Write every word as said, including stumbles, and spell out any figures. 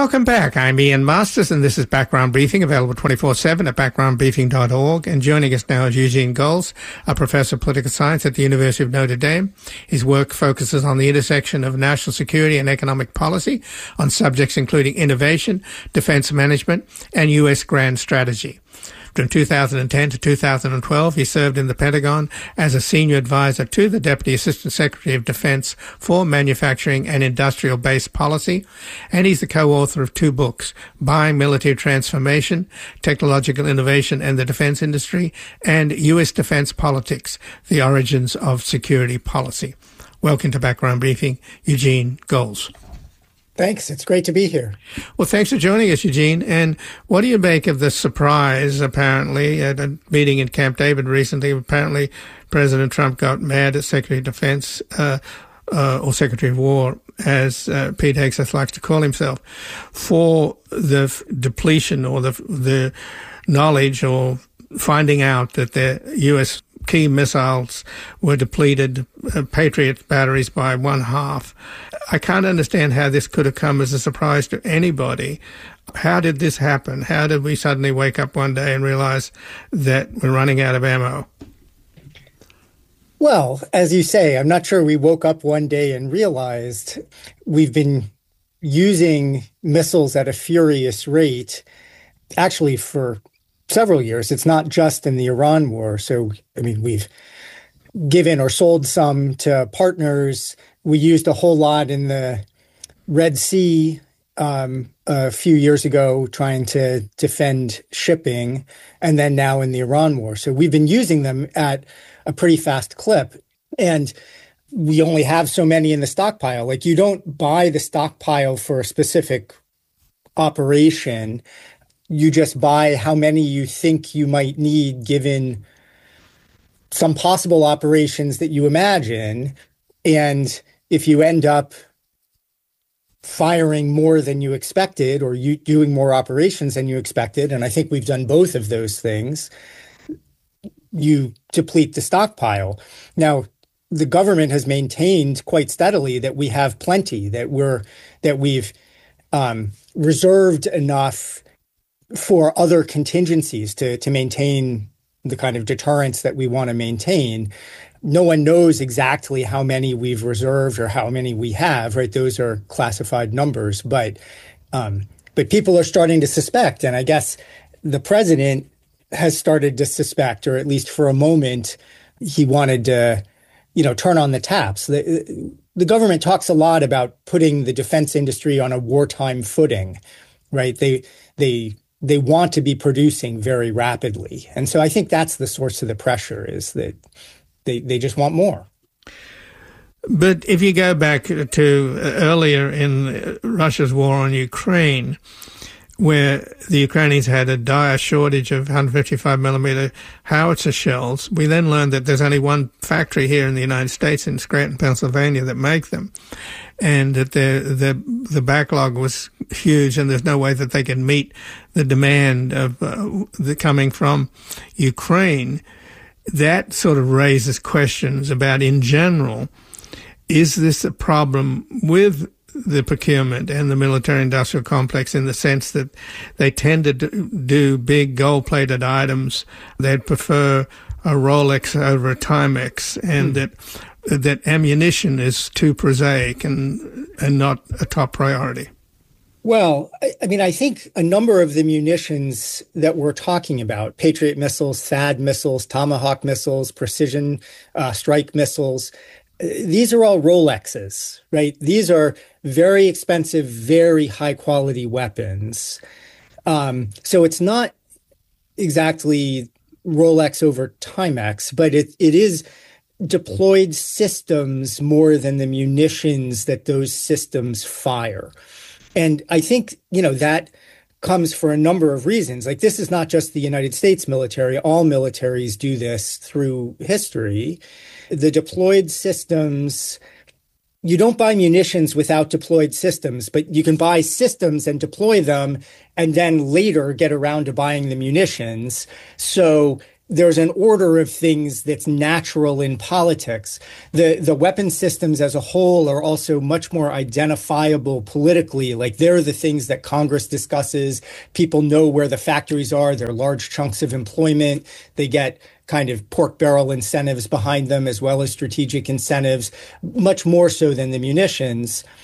Welcome back. I'm Ian Masters, and this is Background Briefing, available twenty-four seven at background briefing dot org. And joining us now is Eugene Gholz, a professor of political science at the University of Notre Dame. His work focuses on the intersection of national security and economic policy on subjects including innovation, defense management, and U S grand strategy. From two thousand ten to two thousand twelve, he served in the Pentagon as a senior advisor to the Deputy Assistant Secretary of Defense for Manufacturing and Industrial Base Policy, and he's the co-author of two books, Buying Military Transformation, Technological Innovation and the Defense Industry, and U S Defense Politics, The Origins of Security Policy. Welcome to Background Briefing, Eugene Gholz. Thanks. It's great to be here. Well, thanks for joining us, Eugene. And what do you make of the surprise, apparently, at a meeting in Camp David recently? Apparently, President Trump got mad at Secretary of Defense, uh, uh, or Secretary of War, as uh, Pete Hegseth likes to call himself, for the f- depletion or the the knowledge or finding out that the U S key missiles were depleted, uh, Patriot batteries by one half. I can't understand how this could have come as a surprise to anybody. How did this happen? How did we suddenly wake up one day and realize that we're running out of ammo? Well, as you say, I'm not sure we woke up one day and realized we've been using missiles at a furious rate, actually for several years. It's not just in the Iran war. So, I mean, we've given or sold some to partners. We used a whole lot in the Red Sea um, a few years ago trying to defend shipping, and then now in the Iran war. So we've been using them at a pretty fast clip. And we only have so many in the stockpile. Like, you don't buy the stockpile for a specific operation. You just buy how many you think you might need given some possible operations that you imagine. And if you end up firing more than you expected, or you doing more operations than you expected, and I think we've done both of those things, you deplete the stockpile. Now, the government has maintained quite steadily that we have plenty, that we're that we've um, reserved enough for other contingencies to, to maintain the kind of deterrence that we want to maintain. No one knows exactly how many we've reserved or how many we have, right? Those are classified numbers, but um, but people are starting to suspect. And I guess the president has started to suspect, or at least for a moment, he wanted to, you know, turn on the taps. The, the government talks a lot about putting the defense industry on a wartime footing, right? They they they want to be producing very rapidly. And so I think that's the source of the pressure, is that they, they just want more. But if you go back to earlier in Russia's war on Ukraine, where the Ukrainians had a dire shortage of one fifty-five millimeter howitzer shells, we then learned that there's only one factory here in the United States, in Scranton, Pennsylvania, that make them, and that the the the backlog was huge, and there's no way that they can meet the demand of uh, the coming from Ukraine. That sort of raises questions about, in general, is this a problem with the procurement and the military-industrial complex, in the sense that they tend to do big gold-plated items? They'd prefer a Rolex over a Timex, and mm. that that ammunition is too prosaic and and not a top priority. Well, I, I mean, I think a number of the munitions that we're talking about, Patriot missiles, THAAD missiles, Tomahawk missiles, precision uh, strike missiles, these are all Rolexes, right? These are very expensive, very high quality weapons. Um, so it's not exactly Rolex over Timex, but it it is deployed systems more than the munitions that those systems fire. And I think, you know, that comes for a number of reasons. Like, this is not just the United States military. All militaries do this through history. The deployed systems, you don't buy munitions without deployed systems, but you can buy systems and deploy them and then later get around to buying the munitions. So there's an order of things that's natural in politics. The the weapon systems as a whole are also much more identifiable politically. Like they're the things that Congress discusses. People know where the factories are. They're large chunks of employment. They get kind of pork barrel incentives behind them as well as strategic incentives, much more so than the munitions.